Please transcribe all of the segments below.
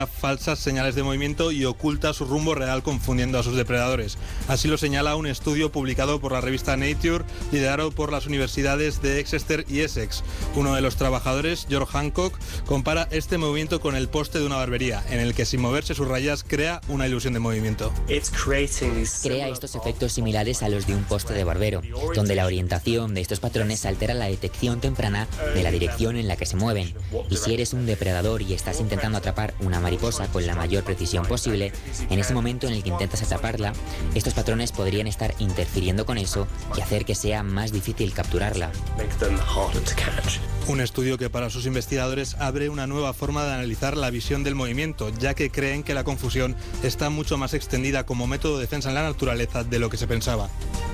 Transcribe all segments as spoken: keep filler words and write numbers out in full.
falsas señales de movimiento y oculta su rumbo real confundiendo a sus depredadores. Así lo señala un estudio publicado por la revista Nature, liderado por las universidades de Exeter y Essex. Uno de los trabajadores, George Hancock, compara este movimiento con el poste de una barbería, en el que sin moverse sus rayas crea una ilusión de movimiento. Crea estos efectos similares a los de un poste de barbero, donde la orientación de estos patrones altera la detección temprana de la dirección en la que se mueven. Y si eres un depredador y estás intentando atrapar una mariposa con la mayor precisión posible, en ese momento en el que intentas atraparla, estos patrones podrían estar interfiriendo con eso y hacer que sea más difícil capturarla. Un estudio que para sus investigadores abre una nueva forma de analizar la visión del movimiento, ya que creen que la confusión está mucho más extendida como método de defensa en la naturaleza de lo que se pensaba.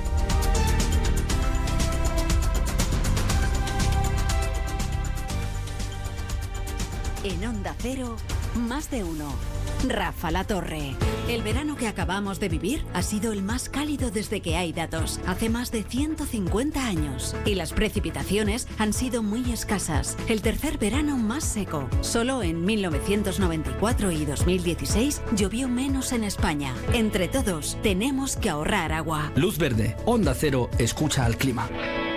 En Onda Cero, más de uno. Rafa La Torre. El verano que acabamos de vivir ha sido el más cálido desde que hay datos, hace más de ciento cincuenta años. Y las precipitaciones han sido muy escasas. El tercer verano más seco. Solo en mil novecientos noventa y cuatro y dos mil dieciséis llovió menos en España. Entre todos, tenemos que ahorrar agua. Luz verde. Onda Cero escucha al clima.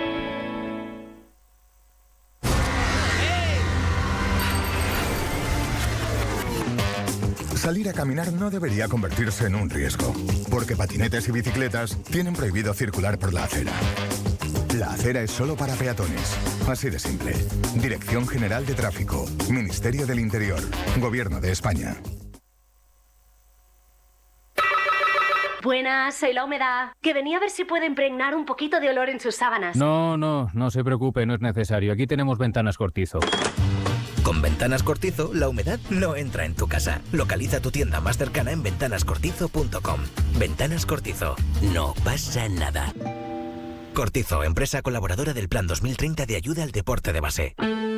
Salir a caminar no debería convertirse en un riesgo, porque patinetes y bicicletas tienen prohibido circular por la acera. La acera es solo para peatones. Así de simple. Dirección General de Tráfico, Ministerio del Interior, Gobierno de España. Buenas, soy la humedad. Que venía a ver si puede impregnar un poquito de olor en sus sábanas. No, no, no se preocupe, no es necesario. Aquí tenemos Ventanas Cortizo. Con Ventanas Cortizo, la humedad no entra en tu casa. Localiza tu tienda más cercana en ventanas cortizo punto com. Ventanas Cortizo. No pasa nada. Cortizo, empresa colaboradora del Plan dos mil treinta de ayuda al deporte de base.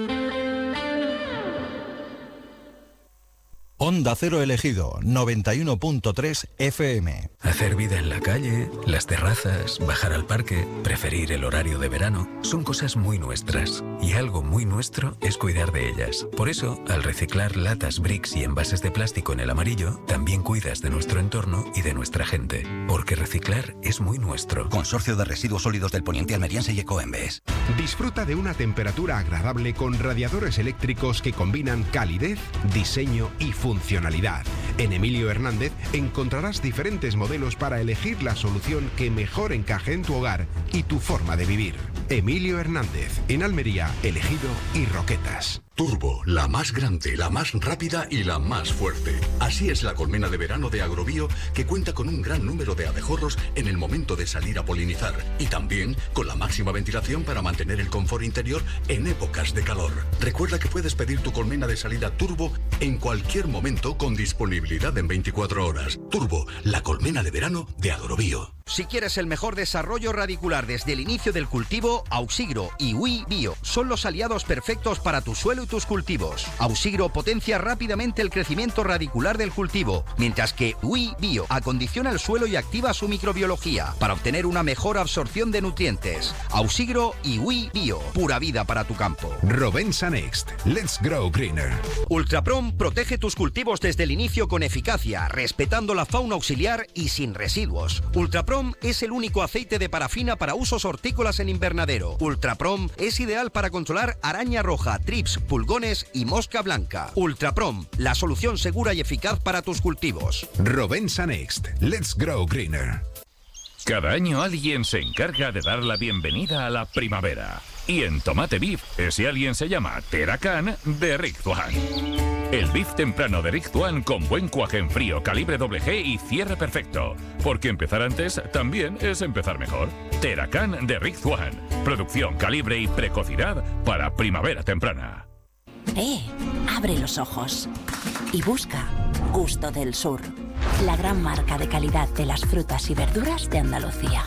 Onda Cero Elegido, noventa y uno punto tres F M. Hacer vida en la calle, las terrazas, bajar al parque, preferir el horario de verano, son cosas muy nuestras. Y algo muy nuestro es cuidar de ellas. Por eso, al reciclar latas, bricks y envases de plástico en el amarillo, también cuidas de nuestro entorno y de nuestra gente. Porque reciclar es muy nuestro. Consorcio de Residuos Sólidos del Poniente Almeriense y Ecoembes. Disfruta de una temperatura agradable con radiadores eléctricos que combinan calidez, diseño y funcionalidad. Funcionalidad. En Emilio Hernández encontrarás diferentes modelos para elegir la solución que mejor encaje en tu hogar y tu forma de vivir. Emilio Hernández, en Almería, Elegido y Roquetas. Turbo, la más grande, la más rápida y la más fuerte. Así es la colmena de verano de Agrobio, que cuenta con un gran número de abejorros en el momento de salir a polinizar y también con la máxima ventilación para mantener el confort interior en épocas de calor. Recuerda que puedes pedir tu colmena de salida Turbo en cualquier momento con disponibilidad en veinticuatro horas. Turbo, la colmena de verano de Agrobio. Si quieres el mejor desarrollo radicular desde el inicio del cultivo, Ausigro y Ui Bio son los aliados perfectos para tu suelo y tus cultivos. Ausigro potencia rápidamente el crecimiento radicular del cultivo, mientras que Ui Bio acondiciona el suelo y activa su microbiología para obtener una mejor absorción de nutrientes. Ausigro y Ui Bio, pura vida para tu campo. Rovensa Next. Let's grow greener. Ultraprom protege tus cultivos desde el inicio con eficacia, respetando la fauna auxiliar y sin residuos. Ultraprom es el único aceite de parafina para usos hortícolas en invernadero. Ultraprom es ideal para controlar araña roja, trips, pulgones y mosca blanca. Ultraprom, la solución segura y eficaz para tus cultivos. Rovensa Next. Let's grow greener. Cada año alguien se encarga de dar la bienvenida a la primavera. Y en Tomate Beef, ese alguien se llama Teracan de Rick Tuan. El beef temprano de Rick Tuan con buen cuaje en frío, calibre doble G y cierre perfecto. Porque empezar antes también es empezar mejor. Teracan de Rick Tuan. Producción, calibre y precocidad para primavera temprana. Eh, abre los ojos y busca Gusto del Sur, la gran marca de calidad de las frutas y verduras de Andalucía.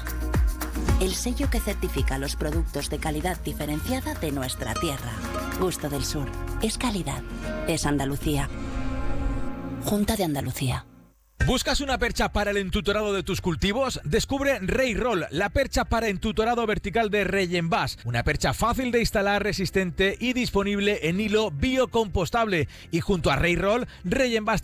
El sello que certifica los productos de calidad diferenciada de nuestra tierra. Gusto del Sur. Es calidad. Es Andalucía. Junta de Andalucía. ¿Buscas una percha para el entutorado de tus cultivos? Descubre Rey Roll, la percha para entutorado vertical de Reyenbas. Una percha fácil de instalar, resistente y disponible en hilo biocompostable. Y junto a Rey Roll, Reyenbas